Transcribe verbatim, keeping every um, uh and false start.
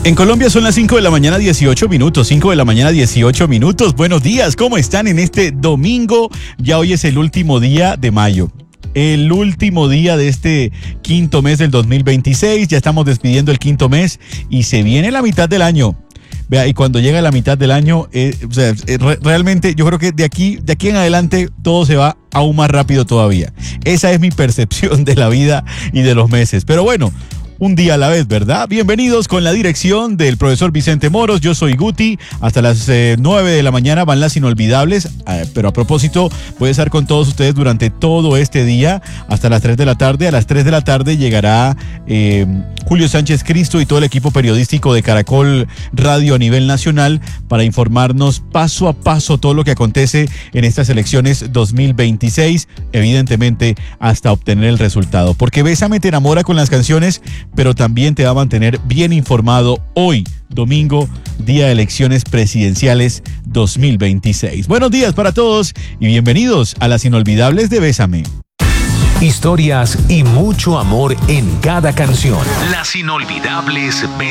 En Colombia son las cinco de la mañana, dieciocho minutos. cinco de la mañana, dieciocho minutos. Buenos días, ¿cómo están en este domingo? Ya hoy es el último día de mayo. El último día de este quinto mes del dos mil veintiséis. Ya estamos despidiendo el quinto mes y se viene la mitad del año. Vea, y cuando llega la mitad del año, eh, o sea, eh, re- realmente yo creo que de aquí, de aquí en adelante todo se va aún más rápido todavía. Esa es mi percepción de la vida y de los meses. Pero bueno, un día a la vez, ¿verdad? Bienvenidos con la dirección del profesor Vicente Moros. Yo soy Guti. Hasta las eh, nueve de la mañana van las inolvidables. Eh, pero a propósito, voy a estar con todos ustedes durante todo este día hasta las tres de la tarde. A las tres de la tarde llegará eh, Julio Sánchez Cristo y todo el equipo periodístico de Caracol Radio a nivel nacional para informarnos paso a paso todo lo que acontece en estas elecciones dos mil veintiséis, evidentemente hasta obtener el resultado. Porque Bésame te enamora con las canciones, pero también te va a mantener bien informado hoy, domingo, día de elecciones presidenciales dos mil veintiséis. Buenos días para todos y bienvenidos a las inolvidables de Bésame. Historias y mucho amor en cada canción. Las inolvidables